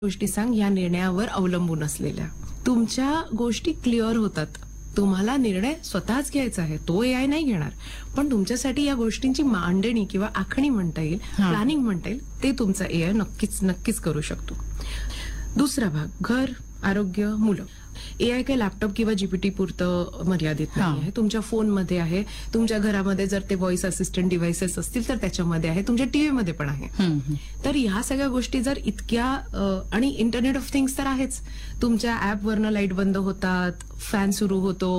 गोष्टी सांग या निर्णयावर अवलंबून असलेल्या. तुमच्या गोष्टी क्लिअर होतात. तुम्हाला निर्णय स्वतःच घ्यायचा आहे, तो एआय नाही घेणार. पण तुमच्यासाठी या गोष्टींची मांडणी किंवा आखणी म्हणता येईल, प्लॅनिंग म्हणता येईल, ते तुमचा एआय नक्कीच करू शकतो. दुसरा भाग, घर, आरोग्य, मुलं. एआय काही लॅपटॉप किंवा जीपीटी पुरतं मर्यादित नाही आहे. तुमच्या फोनमध्ये आहे, तुमच्या घरामध्ये जर ते व्हॉइस असिस्टंट डिव्हाइसेस असतील तर त्याच्यामध्ये आहे, तुमच्या टीव्हीमध्ये पण आहे. तर ह्या सगळ्या गोष्टी जर इतक्या आणि इंटरनेट ऑफ थिंग्स तर आहेच. तुमच्या ऍपवरनं लाईट बंद होतात, फॅन सुरू होतो,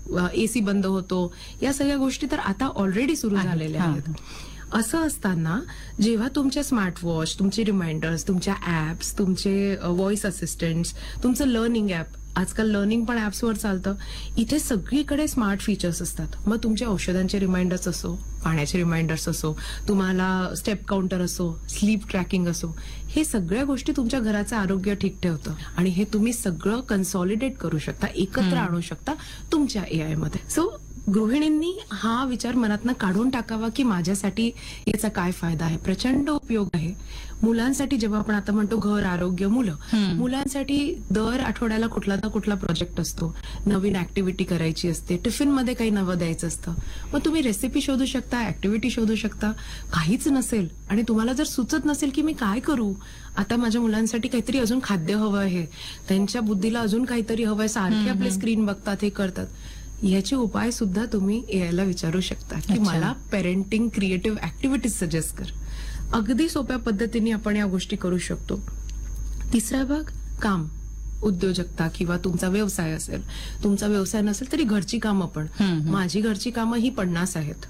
एसी बंद होतो, या सगळ्या गोष्टी तर आता ऑलरेडी सुरू झालेल्या आहेत. असं असताना जेव्हा तुमच्या स्मार्टवॉच, तुमचे रिमाइंडर्स, तुमच्या ऍप्स, तुमचे व्हॉइस असिस्टंट्स, तुमचं लर्निंग ऍप, आजकाल लर्निंग पण ऍप्सवर चालतं, इथे सगळीकडे स्मार्ट फीचर्स असतात. मग तुमच्या औषधांचे रिमाइंडर्स असो, पाण्याचे रिमाइंडर्स असो, तुम्हाला स्टेप काउंटर असो, स्लीप ट्रॅकिंग असो, हे सगळ्या गोष्टी तुमच्या घराचं आरोग्य ठीक ठेवतं. आणि हे तुम्ही सगळं कन्सॉलिडेट करू शकता, एकत्र आणू शकता तुमच्या एआय मध्ये. सो गृहिणींनी हा विचार मनातनं काढून टाकावा की माझ्यासाठी याचा काय फायदा आहे. प्रचंड उपयोग आहे. मुलांसाठी जेव्हा आपण आता म्हणतो घर, आरोग्य, मुलं, मुलांसाठी दर आठवड्याला कुठला ना कुठला प्रोजेक्ट असतो, नवीन ऍक्टिव्हिटी करायची असते, टिफिन मध्ये काही नवं द्यायचं असतं. मग तुम्ही रेसिपी शोधू शकता, ऍक्टिव्हिटी शोधू शकता. काहीच नसेल आणि तुम्हाला जर सुचत नसेल की मी काय करू, आता माझ्या मुलांसाठी काहीतरी अजून खाद्य हवं आहे, त्यांच्या बुद्धीला अजून काहीतरी हवंय, सारखे आपले स्क्रीन बघतात, हे करतात, याचे उपाय सुद्धा तुम्ही एआयला विचारू शकता की मला पेरेंटिंग क्रिएटिव्ह ऍक्टिव्हिटीज सजेस्ट कर. अगदी सोप्या पद्धतीने आपण या गोष्टी करू शकतो. तिसरा भाग, काम, उद्योजकता किंवा तुमचा व्यवसाय असेल. तुमचा व्यवसाय नसेल तरी घरची कामं पण. माझी घरची कामं ही 50 आहेत,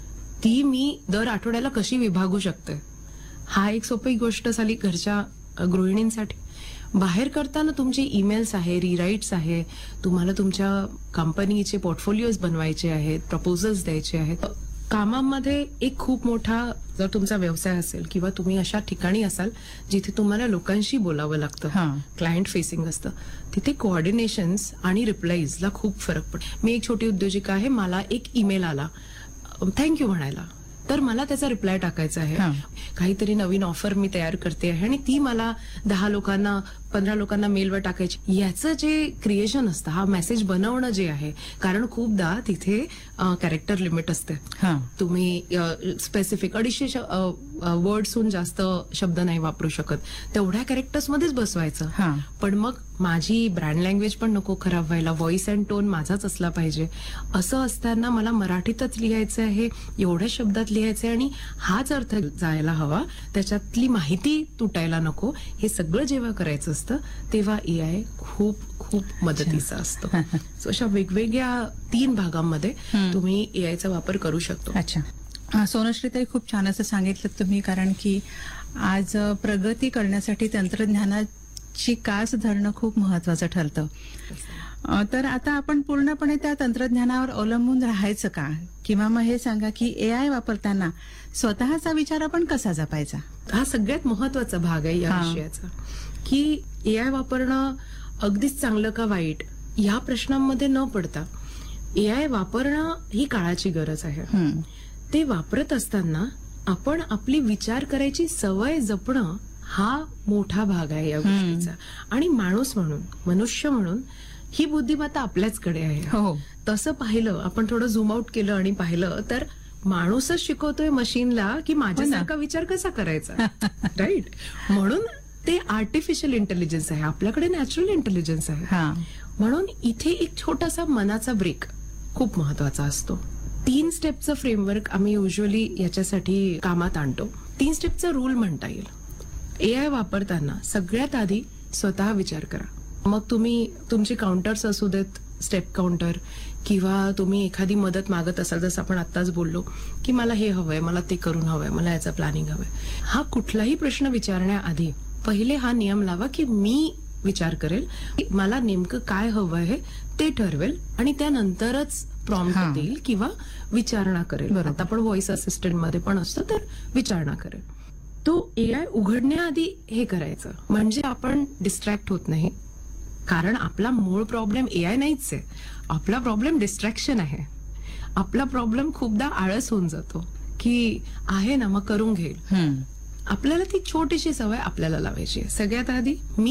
ती मी दर आठवड्याला कशी विभागू शकते, हा एक सोपी गोष्ट झाली घरच्या गृहिणींसाठी. बाहेर करताना तुमचे ईमेल्स आहे, रिराईट्स आहे, तुम्हाला तुमच्या कंपनीचे पोर्टफोलिओज बनवायचे आहेत, प्रपोजल्स द्यायचे आहेत. कामामध्ये एक खूप मोठा, जर तुमचा व्यवसाय असेल किंवा तुम्ही अशा ठिकाणी असाल जिथे तुम्हाला लोकांशी बोलावं लागतं, क्लायंट फेसिंग असतं, तिथे कोऑर्डिनेशन्स आणि रिप्लाईजला खूप फरक पडतो. मी एक छोटी उद्योजिका आहे, मला एक ईमेल आला थँक्यू म्हणायला, तर मला त्याचा रिप्लाय टाकायचा आहे. काहीतरी नवीन ऑफर मी तयार करते आहे आणि ती मला 10 लोकांना 15 लोकांना मेलवर टाकायची. याचं जे क्रिएशन असतं, हा मेसेज बनवणं जे आहे, कारण खूपदा तिथे कॅरेक्टर लिमिट असते. तुम्ही स्पेसिफिक 250 वर्ड्सहून जास्त शब्द नाही वापरू शकत, तेवढ्या कॅरेक्टर्स मध्येच बसवायचं. पण मग माझी ब्रँड लँग्वेज पण नको खराब व्हायला, व्हॉइस अँड टोन माझाच असला पाहिजे. असं असताना मला मराठीतच लिहायचं आहे, एवढ्या शब्दात लिहायचं आहे आणि हाच अर्थ जायला हवा, त्याच्यातली माहिती तुटायला नको. हे सगळं जेव्हा करायचं असतं तेव्हा एआय खूप खूप मदतीचा असतो. सो अशा वेगवेगळ्या 3 भागांमध्ये तुम्ही एआयचा वापर करू शकतो. अच्छा, सोनश्रीताई, खूप छान असं सांगितलं तुम्ही, कारण की आज प्रगती करण्यासाठी तंत्रज्ञानाची कास धरणं खूप महत्वाचं ठरतं. तर आता आपण पूर्णपणे त्या तंत्रज्ञानावर अवलंबून राहायचं का, किंवा मग हे सांगा की एआय वापरताना स्वतःचा विचार आपण कसा जपायचा? हा सगळ्यात महत्वाचा भाग आहे या विषयाचा, की एआय वापरणं अगदीच चांगलं का वाईट या प्रश्नांमध्ये न पडता एआय वापरणं ही काळाची गरज आहे. ते वापरत असताना आपण आपली विचार करायची सवय जपणं हा मोठा भाग आहे या गोष्टीचा. आणि माणूस म्हणून, मनुष्य म्हणून ही बुद्धिमत्ता आपल्याचकडे आहे. तसं पाहिलं, आपण थोडं झूम आउट केलं आणि पाहिलं तर माणूसच शिकवतोय मशीनला की माझ्यासारखा विचार कसा करायचा, राईट? म्हणून ते आर्टिफिशियल इंटेलिजन्स आहे, आपल्याकडे नॅचरल इंटेलिजन्स आहे. म्हणून इथे एक छोटासा मनाचा ब्रेक खूप महत्वाचा असतो. 3 स्टेपचं फ्रेमवर्क आम्ही युजली याच्यासाठी कामात आणतो. 3 स्टेपचा रूल म्हणता येईल. एआय वापरताना सगळ्यात आधी स्वतः विचार करा. मग तुम्ही तुमचे काउंटर्स असू देत, स्टेप काउंटर, किंवा तुम्ही एखादी मदत मागत असाल, जसं आपण आत्ताच बोललो की मला हे हवंय, मला ते करून हवंय, मला याचं प्लॅनिंग हवंय, हा कुठलाही प्रश्न विचारण्याआधी पहिले हा नियम लावा की मी विचार करेल, मला नेमकं काय हवं आहे ते ठरवेल आणि त्यानंतरच प्रॉम्प्ट देईल किंवा विचारणा करेल. आता आपण व्हॉइस असिस्टंट मध्ये पण असतो, तर विचारणा करेल. तो एआय उघडण्याआधी हे करायचं, म्हणजे आपण डिस्ट्रॅक्ट होत नाही. कारण आपला मूळ प्रॉब्लेम एआय नाहीच आहे, आपला प्रॉब्लेम डिस्ट्रॅक्शन आहे. आपला प्रॉब्लेम खूपदा आळस होऊन जातो की आहे ना, मग करून घेईल. आपल्याला ती छोटीशी सवय आपल्याला लावायची आहे. सगळ्यात आधी मी